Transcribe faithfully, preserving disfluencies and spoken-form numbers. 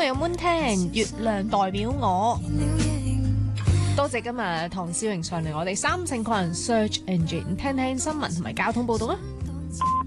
日有 Moon 聽，月亮代表我。多謝今日唐詩詠上嚟我哋三聖群 Search Engine 聽聽新聞同埋交通報道啊！